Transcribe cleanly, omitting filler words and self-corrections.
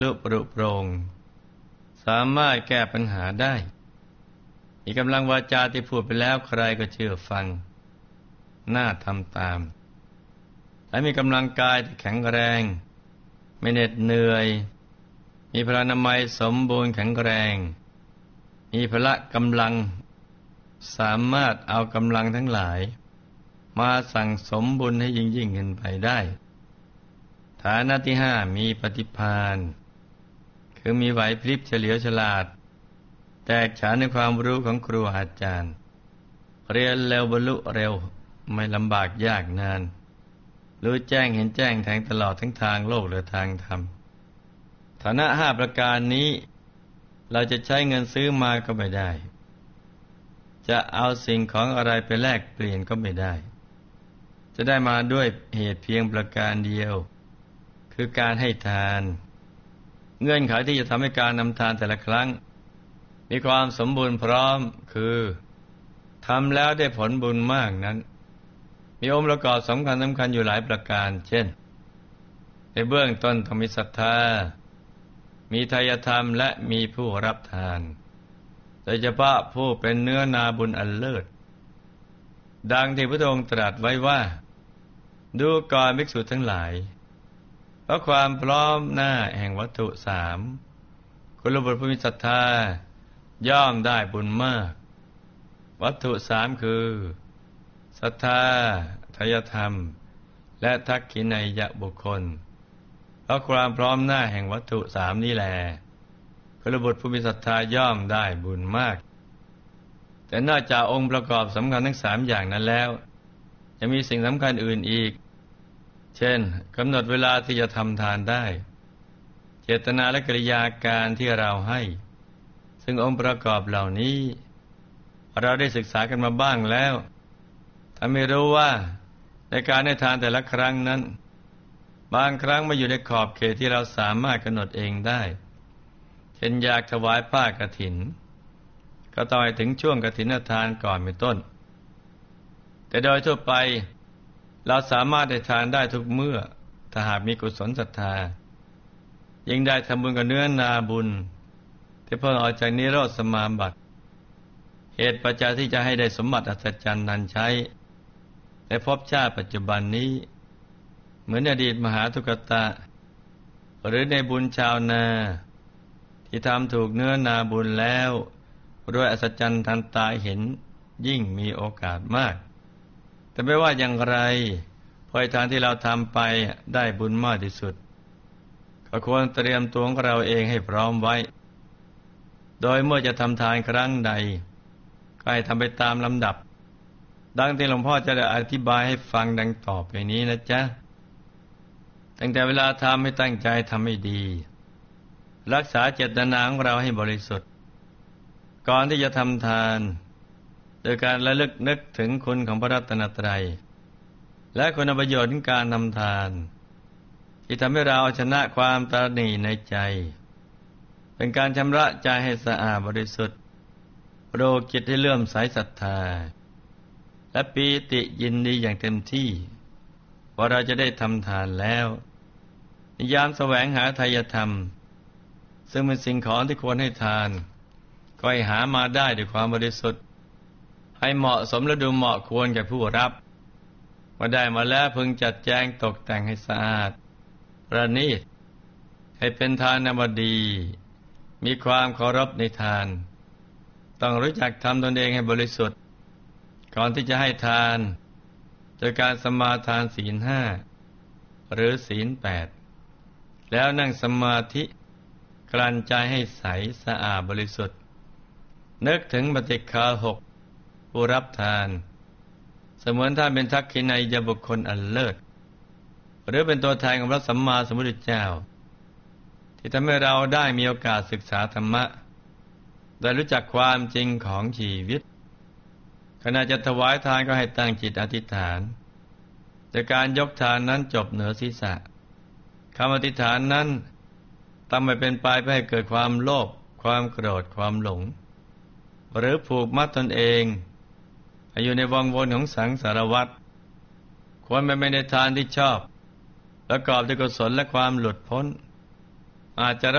ลุปรุโปร่งสามารถแก้ปัญหาได้มีกำลังวาจาที่พูดไปแล้วใครก็เชื่อฟังน่าทำตามและมีกำลังกายที่แข็งแรงไม่เหน็ดเหนื่อยมีพลานามัยสมบูรณ์แข็งแรงมีพละกำลังสามารถเอากำลังทั้งหลายมาสั่งสมบุญให้ยิ่งขึ้นไปได้ฐานะที่ห้ามีปฏิภาณคือมีไหวพริบเฉลียวฉลาดแตกฉานในความรู้ของครูอาจารย์เรียนเร็วบรรลุเร็วไม่ลำบากยากนานรู้แจ้งเห็นแจ้งแทงตลอดทั้งทางโลกและทางธรรมฐานะห้าประการนี้เราจะใช้เงินซื้อมาก็ไม่ได้จะเอาสิ่งของอะไรไปแลกเปลี่ยนก็ไม่ได้จะได้มาด้วยเหตุเพียงประการเดียวคือการให้ทานเงื่อนไขที่จะทำให้การนำทานแต่ละครั้งมีความสมบูรณ์พร้อมคือทำแล้วได้ผลบุญมากนั้นมีองค์ประกอบสำคัญอยู่หลายประการเช่นในเบื้องต้นต้องมีศรัทธามีทายธรรมและมีผู้รับทานโดยเฉพาะผู้เป็นเนื้อนาบุญอันเลิศดังที่พระองค์ตรัสไว้ว่าดูก่อนภิกษุทั้งหลายเพราะความพร้อมหน้าแห่งวัตถุสามกุลบุตรผู้มีศรัทธาย่อมได้บุญมากวัตถุสามคือศรัทธาทายธรรมและทักขินัยยบุคคลเพราะความพร้อมหน้าแห่งวัตถุสามนี้แลกุลบุตรผู้มีศรัทธาย่อมได้บุญมากแต่นอกจากองค์ประกอบสำคัญทั้งสามอย่างนั้นแล้วจะมีสิ่งสำคัญอื่นอีกเช่นกำหนดเวลาที่จะทำทานได้เจตนาและกิริยาการที่เราให้ซึ่งองค์ประกอบเหล่านี้เราได้ศึกษากันมาบ้างแล้วถ้าไม่รู้ว่าในการให้ทานแต่ละครั้งนั้นบางครั้งมาอยู่ในขอบเขตที่เราสามารถกำหนดเองได้เช่นอยากถวายผ้ากฐินก็ต้องให้ถึงช่วงกฐินทานก่อนเป็นต้นแต่โดยทั่วไปเราสามารถได้ทานได้ทุกเมื่อถ้าหากมีกุศลศรัทธายิ่งได้ทำบุญกับเนื้อนาบุญที่เพิ่งออกจากนิโรธสมาบัติเหตุปัจจัยที่จะให้ได้สมบัติอัศจรรย์นั้นใช้ในภพชาติปัจจุบันนี้เหมือนอดีตมหาทุกตะหรือในบุญชาวนาที่ทำถูกเนื้อนาบุญแล้วด้วยอัศจรรย์ทันตาเห็นยิ่งมีโอกาสมากแต่ไม่ว่าอย่างไรพอทานที่เราทำไปได้บุญมากที่สุดก็ควรเตรียมตัวของเราเองให้พร้อมไว้โดยเมื่อจะทำทานครั้งใดก็ให้ทำไปตามลำดับดังที่หลวงพ่อจะได้อธิบายให้ฟังดังต่อไปนี้นะจ๊ะตั้งแต่เวลาทำให้ตั้งใจทำให้ดีรักษาเจตนาของเราให้บริสุทธิ์ก่อนที่จะทำทานโดยการระลึกนึกถึงคุณของพระรัตนตรัยและคุณประโยชน์ของการทำทานที่ทำให้เราชนะความตระหนี่ในใจเป็นการชำระใจให้สะอาดบริสุทธิ์ปลุกจิตให้เลื่อมใสศรัทธาและปีติยินดีอย่างเต็มที่ว่าเราจะได้ทำทานแล้วในยามแสวงหาไทยธรรมซึ่งเป็นสิ่งของที่ควรให้ทานก็ให้หามาได้ด้วยความบริสุทธิ์ให้เหมาะสมและดูเหมาะควรแก่ผู้รับมาได้มาแล้วพึงจัดแจงตกแต่งให้สะอาดประณีตให้เป็นทานบดีมีความเคารพในทานต้องรู้จักทำตนเองให้บริสุทธิ์ก่อนที่จะให้ทานโดยการสมาทานศีลห้าหรือศีลแปดแล้วนั่งสมาธิกลั่นใจให้ใสสะอาดบริสุทธิ์นึกถึงปฏิฆาหกผู้รับทานเสมือนท่านเป็นทักขินัยยบุคคลอันเลิศหรือเป็นตัวแทนของพระสัมมาสัมพุทธเจ้าที่ทำให้เราได้มีโอกาสศึกษาธรรมะได้รู้จักความจริงของชีวิตขณะจะถวายทานก็ให้ตั้งจิตอธิษฐานแต่การยกทานนั้นจบเหนือศีรษะคำอธิษฐานนั้นต้องไม่เป็นไปเพื่อให้เกิดความโลภความโกรธความหลงหรือผูกมัดตนเองให้อยู่ในวังวนของสังสารวัฏควรเป็นในทานที่ชอบประกอบด้วยกุศลและความหลุดพ้นอาจจะ